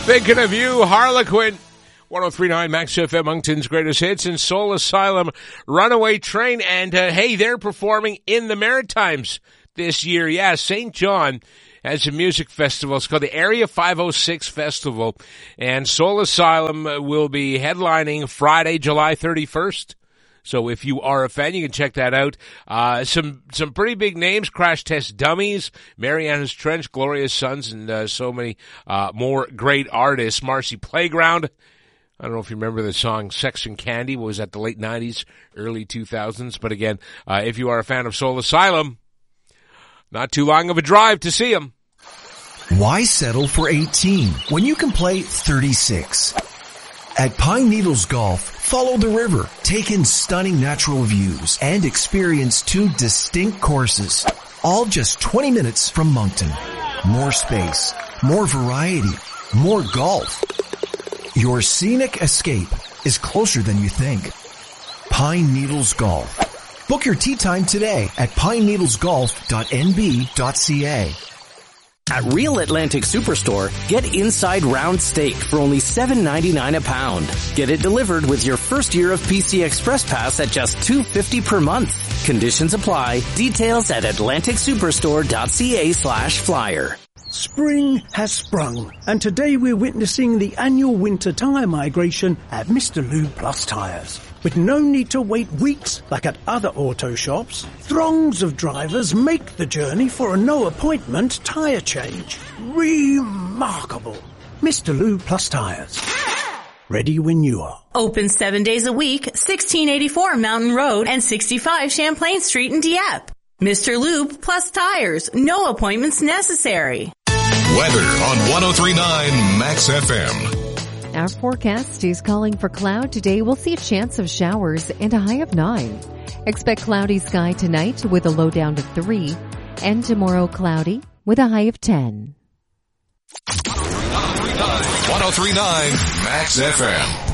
Thinking of You, Harlequin. 103.9 Max FM, Moncton's greatest hits, and Soul Asylum, Runaway Train. And, hey, they're performing in the Maritimes this year. Yeah, St. John has a music festival. It's called the Area 506 Festival. And Soul Asylum will be headlining Friday, July 31st. So if you are a fan, you can check that out. Some pretty big names: Crash Test Dummies, Mariana's Trench, Glorious Sons, and so many more great artists. Marcy Playground. I don't know if you remember the song Sex and Candy. Was at the late 90s, early 2000s. But again, if you are a fan of Soul Asylum, not too long of a drive to see them. Why settle for 18 when you can play 36? At Pine Needles Golf, follow the river, take in stunning natural views, and experience 2 distinct courses, all just 20 minutes from Moncton. More space, more variety, more golf. Your scenic escape is closer than you think. Pine Needles Golf. Book your tee time today at pineneedlesgolf.nb.ca. At Real Atlantic Superstore, get inside round steak for only $7.99 a pound. Get it delivered with your first year of PC Express Pass at just $2.50 per month. Conditions apply. Details at atlanticsuperstore.ca/flyer. Spring has sprung, and today we're witnessing the annual winter tyre migration at Mr. Lube Plus Tyres. With no need to wait weeks like at other auto shops, throngs of drivers make the journey for a no-appointment tyre change. Remarkable. Mr. Lube Plus Tyres. Ready when you are. Open 7 days a week, 1684 Mountain Road and 65 Champlain Street in Dieppe. Mr. Lube Plus Tires. No appointments necessary. Weather on 103.9 Max FM. Our forecast is calling for cloud. Today we'll see a chance of showers and a high of 9. Expect cloudy sky tonight with a low down to 3. And tomorrow cloudy with a high of 10. 103.9 Max FM.